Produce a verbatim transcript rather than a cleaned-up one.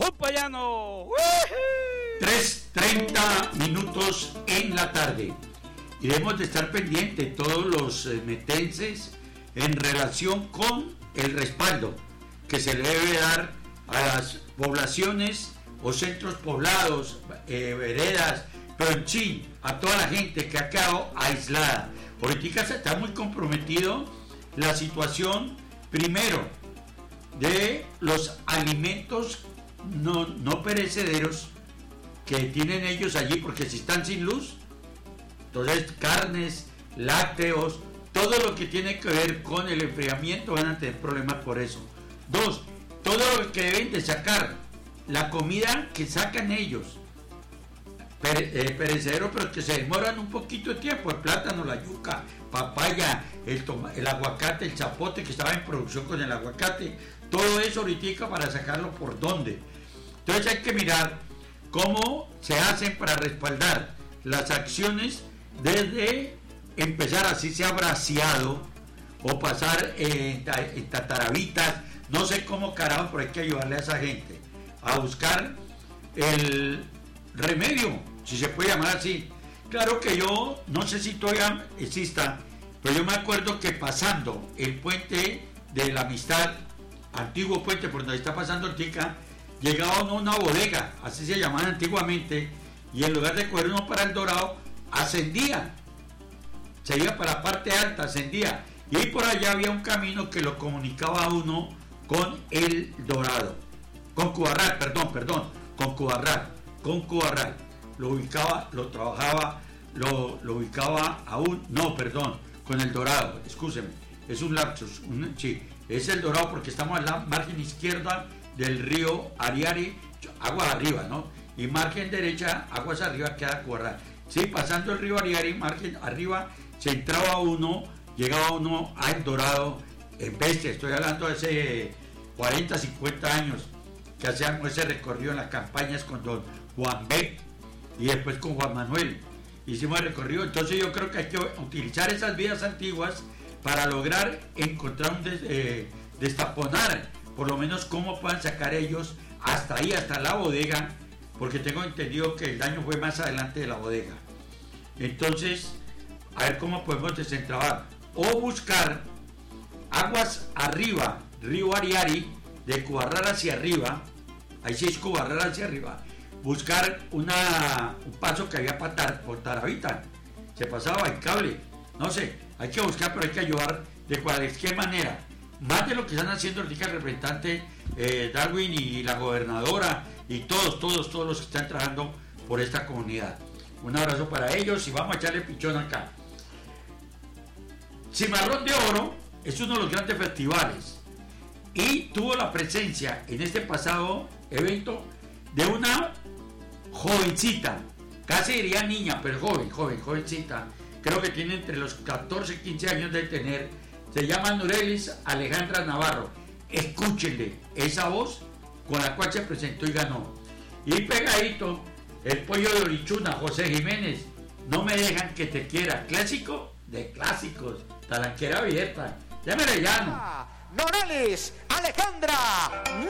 ¡Un payano! tres treinta minutos en la tarde. Y debemos de estar pendientes todos los eh, metenses en relación con el respaldo que se le debe dar a las poblaciones o centros poblados, eh, veredas, pero en sí, a toda la gente que ha quedado aislada. Ahorita se está muy comprometido la situación, primero, de los alimentos no, no perecederos que tienen ellos allí, porque si están sin luz, entonces carnes, lácteos, todo lo que tiene que ver con el enfriamiento van a tener problemas por eso. Dos, todo lo que deben de sacar, la comida que sacan ellos, pere, eh, perecedero, pero que se demoran un poquito de tiempo, el plátano, la yuca, papaya, el, toma, el aguacate, el zapote que estaba en producción con el aguacate, todo eso ahorita para sacarlo por dónde. Entonces hay que mirar cómo se hacen para respaldar las acciones desde empezar, así sea braseado o pasar en, en tataravitas, no sé cómo carajo, pero hay que ayudarle a esa gente a buscar el remedio, si se puede llamar así. Claro que yo no sé si todavía exista, pero yo me acuerdo que pasando el puente de la Amistad, antiguo puente por donde está pasando el Tica, llegaba uno a una bodega, así se llamaban antiguamente, y en lugar de coger uno para el Dorado, ascendía, se iba para la parte alta, ascendía, y ahí por allá había un camino que lo comunicaba a uno con el Dorado, con Cubarral, perdón, perdón, con Cubarral, con Cubarral, lo ubicaba, lo trabajaba, lo, lo ubicaba aún, no, perdón, con el Dorado, escúcheme, es un lapsus, un, sí, es el Dorado porque estamos en la margen izquierda del río Ariari, aguas arriba, ¿no? Y margen derecha, aguas arriba queda Cubarral. Sí, pasando el río Ariari, margen arriba, se entraba uno, llegaba uno al Dorado, en bestia, estoy hablando de hace cuarenta, cincuenta años, que hacíamos ese recorrido en las campañas con don Juan B. y después con Juan Manuel. Hicimos el recorrido, entonces yo creo que hay que utilizar esas vías antiguas para lograr encontrar un des, eh, destaponar, por lo menos cómo puedan sacar ellos hasta ahí, hasta la bodega, porque tengo entendido que el daño fue más adelante de la bodega. Entonces, a ver cómo podemos desentrabar o buscar aguas arriba, río Ariari, de Cubarral hacia arriba, ahí sí es Cubarral hacia arriba, buscar una, un paso que había para por Taravita, se pasaba el cable, no sé, hay que buscar, pero hay que ayudar de cualquier manera, más de lo que están haciendo el representante eh, Darwin y la gobernadora y todos, todos, todos los que están trabajando por esta comunidad. Un abrazo para ellos y vamos a echarle pichón acá. Cimarrón de Oro es uno de los grandes festivales y tuvo la presencia en este pasado evento de una jovencita, casi diría niña, pero joven, joven, jovencita, creo que tiene entre los catorce y quince años de tener, se llama Nurelis Alejandra Navarro. Escúchenle esa voz con la cual se presentó y ganó. Y pegadito, el pollo de Orichuna, José Jiménez, No me dejan que te quiera, clásico de clásicos, talanquera abierta, ya me le llamo. Nurelis Alejandra